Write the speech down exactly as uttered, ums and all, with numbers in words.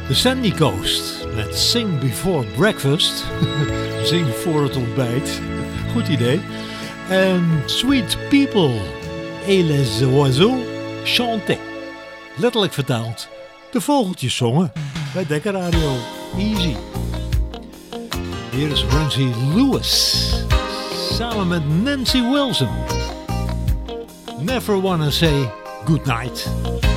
The Sandy Coast met Sing Before Breakfast. Zing voor het ontbijt. Goed idee. En Sweet People et les oiseaux chantaient. Letterlijk vertaald, de vogeltjes zongen bij Dekker Radio. Easy. Hier is Ramsey Lewis samen met Nancy Wilson. Never Wanna Say Goodnight.